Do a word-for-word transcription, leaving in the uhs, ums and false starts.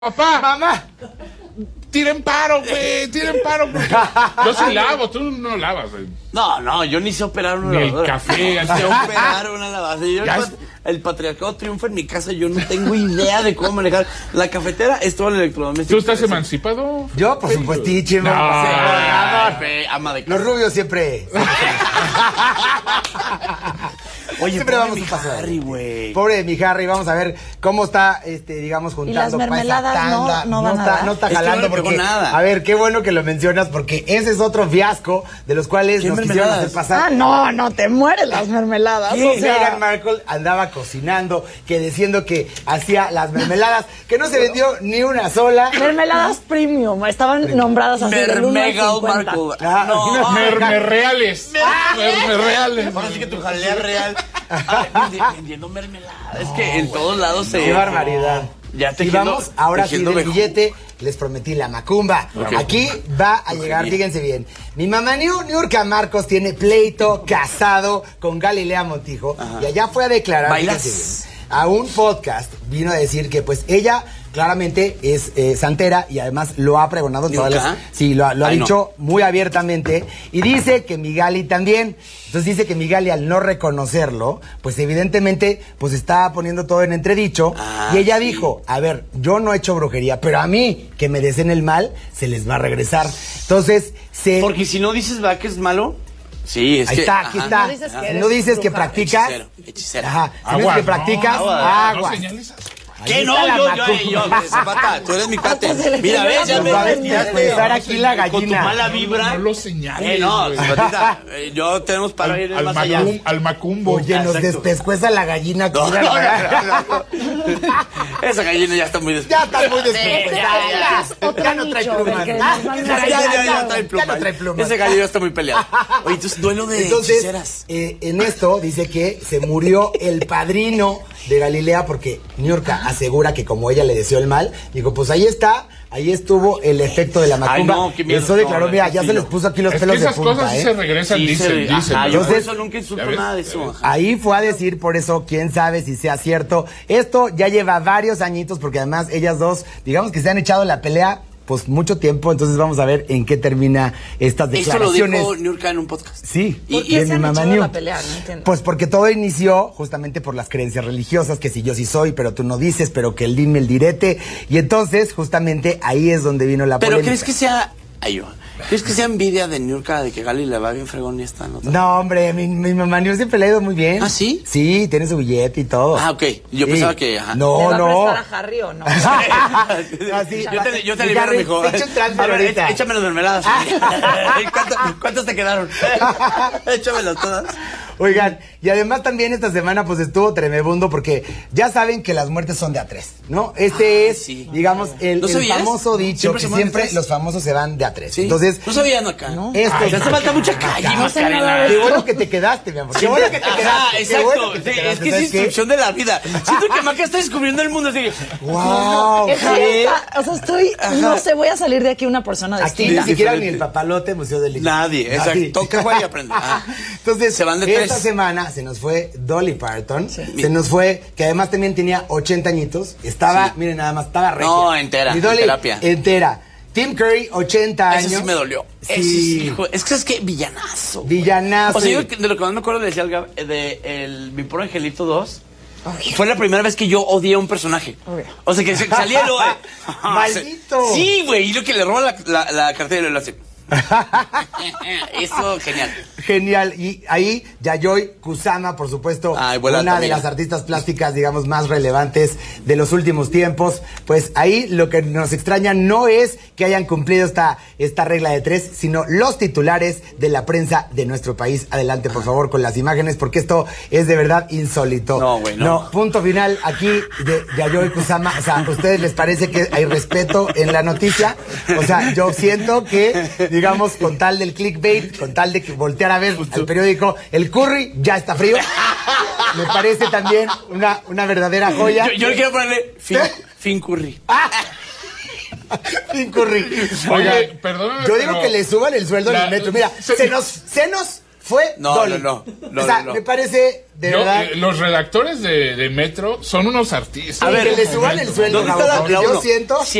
Papá, mamá, tiren paro, güey, tiren paro. Yo sí lavo, tú no lavas, güey. No, no, yo ni sé operar una Ni el lavadora. café, No sé operar una lavadora. Yo, el, Ya pat- es- el patriarcado triunfa en mi casa, yo no tengo idea de cómo manejar. La cafetera es todo el electrodoméstico. ¿Tú estás emancipado? yo por supuestiche, No. Ay, fe, ama de casa. Los rubios siempre. Oye, siempre pobre vamos mi un paso Harry, güey. Pobre de mi Harry, vamos a ver cómo está, este, digamos, juntando las pa' esa mermeladas no- tanda. no van a está, dar. no está Es que no jalando le pegó porque, nada. a ver, qué bueno que lo mencionas porque ese es otro fiasco de los cuales ¿Qué nos quisieron mermeladas? hacer pasar. Ah, no, no te mueres las mermeladas. Y O sea, Meghan Markle andaba cocinando, que diciendo que hacía las mermeladas, que no se vendió ni una sola. mermeladas premium, estaban nombradas así del uno al Mermegal cincuenta. Markle. Ah, No, Mermerreales. Mermerreales. ahora sí que tu jalea real. Ay, vendi- vendiendo mermelada. Es que en todos lados se. Qué barbaridad. Ya te Y vamos, ahora sí, tejiendo del bejo- billete, les prometí la macumba. Ok. Aquí va a Ok, llegar, bien. fíjense bien. Mi mamá Niu- Niurka Marcos tiene pleito casado con Galilea Montijo. Y allá fue a declarar, ¿Bailas? fíjense bien, a un podcast, vino a decir que pues ella claramente es eh, santera y además lo ha pregonado en todas ¿Niurka? las... Sí, lo, ha- lo ha Ay, no. dicho muy abiertamente y dice que Migali también. Entonces dice que Migali al no reconocerlo, pues evidentemente pues está poniendo todo en entredicho. Ah, y ella sí. dijo, a ver, yo no he hecho brujería, pero a mí que me deseen el mal, se les va a regresar. Entonces, se... Porque si no dices, va, que es malo. Sí, es Ahí que. está, aquí ajá. está. No dices que Si eres no dices que bruja. practicas... Hechicero, hechicera. Ajá. Si no Agua, dices que practicas, no, agua. No señales. ¿Qué? Ahí No, está la yo, yo, macumba. yo, Zapata, tú eres mi cuate. Hasta se le Mira, quedó ves, ya la me boca destinaste. después aquí la Con tu gallina. mala vibra. No, no lo señales, Eh, no, güey. Zapatita, eh, yo tenemos para ir Al, al, más allá. macum- al macumbo. Oye, nos Exacto. despescueza la gallina. No, mira, no, ¿verdad? no, no. Esa gallina ya está muy Ya despierta. está muy despescuezada. ya, es otro Ya no trae nicho, plumas. porque Ah, normalmente- ya, Ya, ya, ya, ya ya, trae ya plumas. no trae plumas. Ese gallo ya está muy peleado. Oye, entonces duelo de Entonces, hechiceras. eh, en esto dice que se murió el padrino de Galilea porque Niurka asegura que como ella le deseó el mal, dijo, pues ahí está, ahí estuvo el efecto de la macumba. Ay, no, qué miedo. Eso declaró, No, mira, no, ya sí, se no. les puso aquí los Es que pelos de esas punta, cosas sí ¿eh? se regresan, Sí, dicen, se- dicen. ajá, yo por Entonces, eso nunca insulto ¿ya ves? nada de eso. ajá. Ahí fue a decir, por eso, quién sabe si sea cierto. Esto ya lleva varios añitos, porque además ellas dos, digamos que se han echado la pelea, pues mucho tiempo, entonces vamos a ver en qué termina estas Esto lo declaraciones. dijo Niurka en un podcast. Sí, ¿Por y qué de se mi han mamá echado Niu. la pelea? No entiendo. Pues porque todo inició justamente por las creencias religiosas, que si yo sí soy, pero tú no dices, pero que el dime el direte. Y entonces, justamente ahí es donde vino la Pero polémica. ¿crees que sea... Ay, yo. ¿Crees que sea envidia de Niurka de que Gali le va bien fregón y esta no? No, hombre, mi, mi mamá Niu siempre le ha ido muy bien. ¿Ah, sí? Sí, tiene su billete y todo. Ah, ok. Yo Sí. pensaba que... Ajá. ¿Le No, va a no. prestar a Harry o no? Así, Yo te, yo te mi libero, Harry, mijo. te echo un transfer A ver, ahorita. é- échame las mermeladas. ¿Cuántas, ¿Cuántas te quedaron? Échamelas todas. Oigan, y además también esta semana pues estuvo tremebundo porque ya saben que las muertes son de a tres, ¿no? Este Ah, es, sí. digamos, el, ¿No el sabías? famoso dicho ¿Siempre que se van de siempre tres? los famosos se van de a tres. Sí. Entonces, no sabían acá. No. esto Ay, te hace falta mucha calle, No sé nada de qué esto. bueno que te quedaste, mi amor. Qué bueno que te quedaste. Ajá, qué exacto. bueno que te Sí, quedaste. es que es ¿Sabes qué? instrucción de la vida. Siento que Maca está descubriendo el mundo así. que, Wow, Estoy ¿qué? esta- o sea, estoy, no sé, voy a salir de aquí una persona Aquí ni distinta. siquiera diferente. ni el papalote Museo del Niño. Nadie, exacto. Nadie. Toca, güey, y aprende. Ajá. Entonces, Se van de esta tres. semana se nos fue Dolly Parton. Se nos fue, que además también tenía ochenta añitos. Estaba, Sí. miren nada más, estaba regia. No, entera, Y Dolly, en terapia. entera. Tim Curry, ochenta años. Eso sí me dolió. Sí. Ese sí, hijo, es que es que villanazo. Villanazo. O sea, yo de lo que más me acuerdo le decía al Gab, eh, de el, Mi Pobre Angelito dos. Fue la primera vez que yo odié a un personaje. Obvio. O sea, que se- salía lo ¡Maldito! Sí, güey. Y lo que le roba la, la, la cartera y lo hace. Eso, genial. Genial. Y ahí, Yayoi Kusama, por supuesto, Ay, vuela una de también. las artistas plásticas, digamos, más relevantes de los últimos tiempos. Pues ahí lo que nos extraña no es que hayan cumplido esta, esta regla de tres, sino los titulares de la prensa de nuestro país. Adelante, por favor, con las imágenes, porque esto es de verdad insólito. No, güey, no. No, punto final aquí de Yayoi Kusama. O sea, ¿a ustedes les parece que hay respeto en la noticia? O sea, yo siento que, digamos, con tal del clickbait, con tal de que voltear a ver al periódico, el curry ya está frío. Me parece también una, una verdadera joya. Yo, yo le quiero ponerle fin, fin curry. Fin curry. Oye, Oigan, perdóname, yo digo pero que le suban el sueldo en la- el metro. Mira, se- senos, senos fue No, Dolly. no, no, no, o sea, no, no. me parece, de Yo, verdad... eh, los redactores de, de Metro son unos artistas. A ver, que le suban el sueldo, ¿dónde está la- Raúl, la yo uno? siento...